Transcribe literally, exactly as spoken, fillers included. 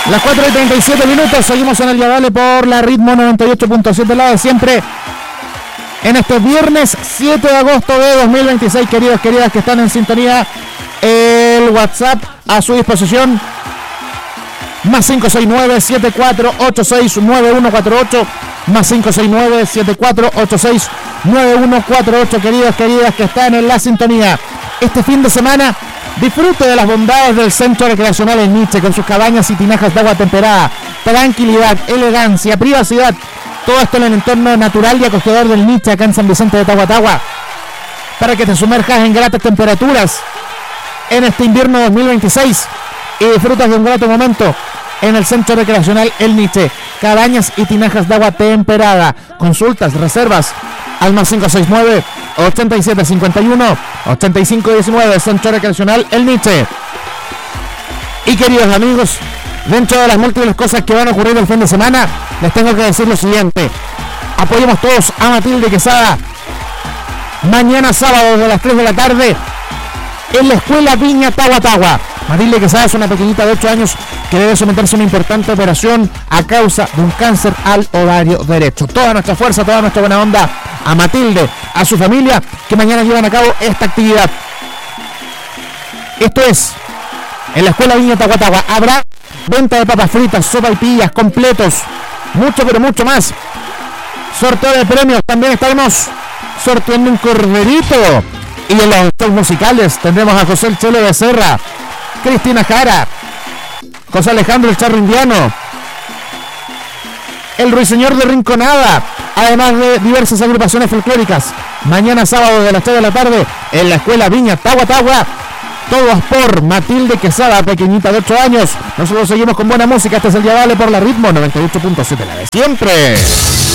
Las cuatro y treinta y siete minutos, seguimos en el Ya Vale por la Ritmo noventa y ocho punto siete, la de siempre. En este viernes siete de agosto de dos mil veintiséis, queridos, queridas que están en sintonía, el WhatsApp a su disposición, más cinco seis nueve, siete cuatro ocho seis, nueve uno cuatro ocho, más cinco seis nueve, siete cuatro ocho seis, nueve uno cuatro ocho, queridos, queridas que están en la sintonía. Este fin de semana disfrute de las bondades del Centro Recreacional El Niche, con sus cabañas y tinajas de agua temperada, tranquilidad, elegancia, privacidad, todo esto en el entorno natural y acogedor del Niche, acá en San Vicente de Tahuatahua, para que te sumerjas en gratas temperaturas en este invierno dos mil veintiséis y disfrutas de un grato momento en el Centro Recreacional El Niche. Cabañas y tinajas de agua temperada. Consultas, reservas al más cinco seis nueve, ochenta y siete cincuenta y uno, ochenta y cinco diecinueve, Centro Recreacional El Niche. Y queridos amigos, dentro de las múltiples cosas que van a ocurrir el fin de semana, les tengo que decir lo siguiente: apoyemos todos a Matilde Quesada mañana sábado de las tres de la tarde en la Escuela Viña Tahuatahua. Matilde Quesada es una pequeñita de ocho años que debe someterse a una importante operación a causa de un cáncer al ovario derecho. Toda nuestra fuerza, toda nuestra buena onda a Matilde, a su familia, que mañana llevan a cabo esta actividad. Esto es en la Escuela Viña Tahuatahua. Habrá venta de papas fritas, sopaipillas, completos, mucho pero mucho más. Sorteo de premios, también estaremos sorteando un corderito. Y en los shows musicales tendremos a José el Chelo Becerra, Cristina Jara, José Alejandro el Charro Indiano, el Ruiseñor de Rinconada, además de diversas agrupaciones folclóricas. Mañana sábado de las tres de la tarde en la Escuela Viña Tahuatahua. Todos por Matilde Quesada, pequeñita de ocho años. Nosotros seguimos con buena música. Este es el Ya Vale por la Ritmo noventa y ocho punto siete, la de siempre.